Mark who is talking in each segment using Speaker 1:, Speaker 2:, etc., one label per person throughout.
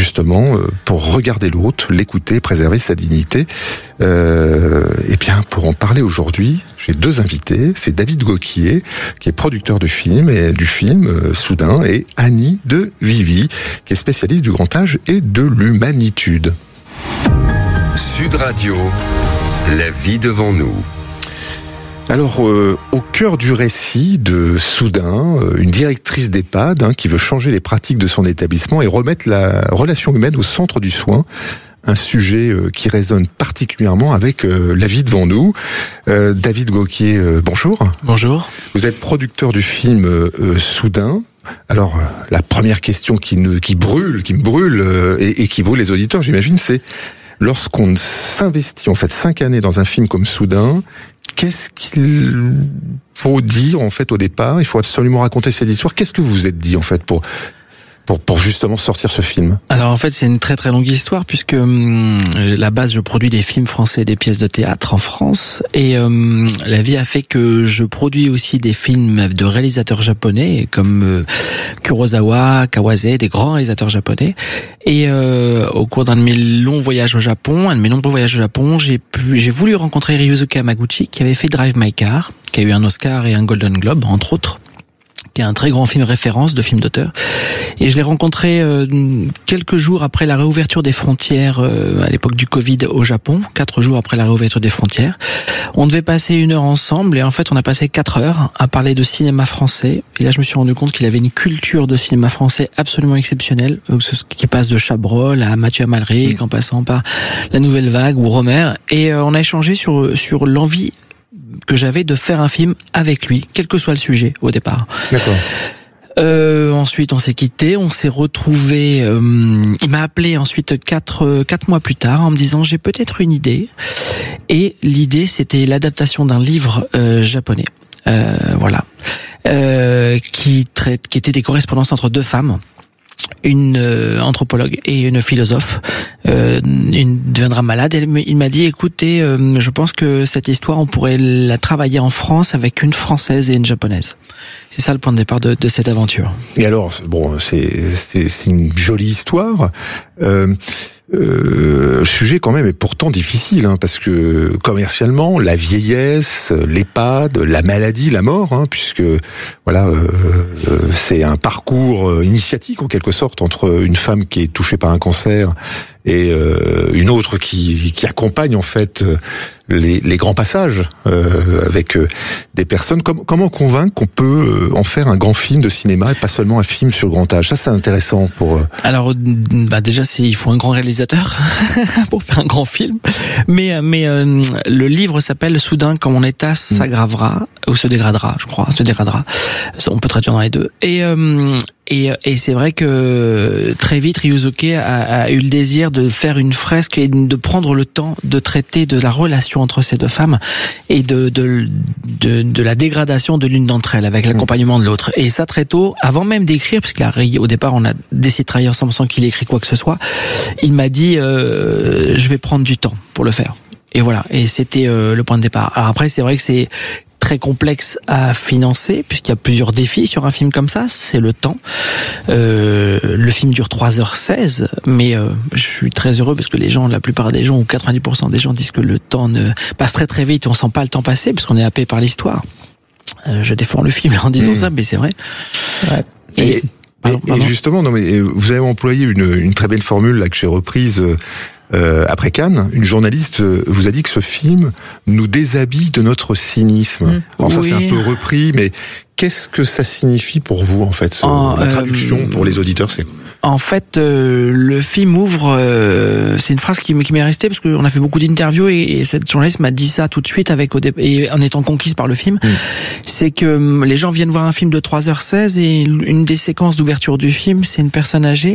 Speaker 1: justement, pour regarder l'autre, l'écouter, préserver sa dignité. Et bien, pour en parler aujourd'hui, j'ai deux invités. C'est David Gauquier, qui est producteur du film Soudain, et Annie de Vivi, qui est spécialiste du grand âge et de l'humanitude.
Speaker 2: Sud Radio, la vie devant nous.
Speaker 1: Alors, au cœur du récit de Soudain, une directrice d'EHPAD qui veut changer les pratiques de son établissement et remettre la relation humaine au centre du soin. Un sujet qui résonne particulièrement avec la vie devant nous. David Gauquier, bonjour.
Speaker 3: Bonjour.
Speaker 1: Vous êtes producteur du film Soudain. Alors, la première question qui me brûle et qui brûle les auditeurs, j'imagine, c'est lorsqu'on s'investit en fait 5 années dans un film comme Soudain, qu'est-ce qu'il faut dire en fait au départ? Il faut absolument raconter cette histoire. Qu'est-ce que vous vous êtes dit en fait pour justement sortir ce film?
Speaker 3: Alors en fait c'est une très très longue histoire puisque à la base je produis des films français et des pièces de théâtre en France et la vie a fait que je produis aussi des films de réalisateurs japonais comme Kurosawa, Kawase, des grands réalisateurs japonais et au cours d'un de mes nombreux voyages au Japon, j'ai voulu rencontrer Ryusuke Hamaguchi qui avait fait Drive My Car, qui a eu un Oscar et un Golden Globe entre autres, qui est un très grand film référence de film d'auteur. Et je l'ai rencontré quelques jours après la réouverture des frontières à l'époque du Covid au Japon, 4 jours après la réouverture des frontières. On devait passer 1 heure ensemble et en fait on a passé 4 heures à parler de cinéma français. Et là je me suis rendu compte qu'il avait une culture de cinéma français absolument exceptionnelle, qui passe de Chabrol à Mathieu Amalric en passant par La Nouvelle Vague ou Romer. Et on a échangé sur l'envie que j'avais de faire un film avec lui, quel que soit le sujet au départ.
Speaker 1: D'accord.
Speaker 3: Ensuite, on s'est quitté, on s'est retrouvés. Il m'a appelé ensuite 4 mois plus tard en me disant j'ai peut-être une idée. Et l'idée, c'était l'adaptation d'un livre japonais, qui était des correspondances entre 2 femmes. Une anthropologue et une philosophe. Une deviendra malade. Il m'a dit, écoutez, je pense que cette histoire, on pourrait la travailler en France avec une française et une japonaise. C'est ça le point de départ de cette aventure.
Speaker 1: Et alors, bon, c'est une jolie histoire. Le sujet quand même est pourtant difficile, parce que commercialement, la vieillesse, l'EHPAD, la maladie, la mort, puisque voilà, c'est un parcours initiatique en quelque sorte entre une femme qui est touchée par un cancer et une autre qui accompagne en fait les grands passages avec des personnes. Comment convaincre qu'on peut en faire un grand film de cinéma et pas seulement un film sur grand âge? Ça, c'est intéressant pour. Alors,
Speaker 3: déjà, il faut un grand réalisateur pour faire un grand film. Mais le livre s'appelle Soudain, quand mon état s'aggravera ou se dégradera, je crois, se dégradera. On peut traduire dans les deux. Et c'est vrai que très vite Ryusuke a eu le désir de faire une fresque et de prendre le temps de traiter de la relation entre ces 2 femmes et de la dégradation de l'une d'entre elles avec l'accompagnement de l'autre. Et ça très tôt, avant même d'écrire, parce qu'au départ on a décidé de travailler ensemble sans qu'il ait écrit quoi que ce soit, il m'a dit je vais prendre du temps pour le faire. Et voilà, et c'était le point de départ. Alors après c'est vrai que c'est très complexe à financer puisqu'il y a plusieurs défis sur un film comme ça, c'est le temps. Le film dure 3h16, mais je suis très heureux parce que la plupart des gens, ou 90% des gens disent que le temps passe très très vite, on sent pas le temps passer parce qu'on est happé par l'histoire. Je défends le film en disant ça, mais c'est vrai. Ouais.
Speaker 1: Et justement, vous avez employé une très belle formule là que j'ai reprise après Cannes. Une journaliste vous a dit que ce film nous déshabille de notre cynisme. Alors ça, c'est un peu repris, mais qu'est-ce que ça signifie pour vous en fait, la traduction pour les auditeurs, c'est quoi?
Speaker 3: En fait, le film ouvre. C'est une phrase qui m'est restée parce qu'on a fait beaucoup d'interviews et cette journaliste m'a dit ça tout de suite et en étant conquise par le film. C'est que les gens viennent voir un film de 3h16 et une des séquences d'ouverture du film, c'est une personne âgée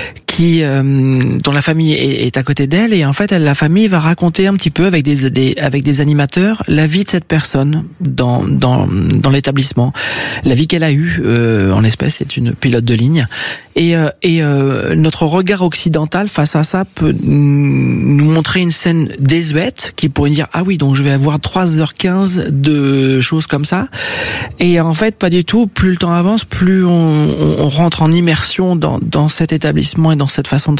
Speaker 3: dont la famille est à côté d'elle et en fait la famille va raconter un petit peu avec des animateurs la vie de cette personne dans l'établissement, la vie qu'elle a eue. En l'espèce, c'est une pilote de ligne et notre regard occidental face à ça peut nous montrer une scène désuète qui pourrait dire ah oui, donc je vais avoir 3h15 de choses comme ça, et en fait pas du tout. Plus le temps avance, plus on rentre en immersion dans cet établissement et dans cette façon de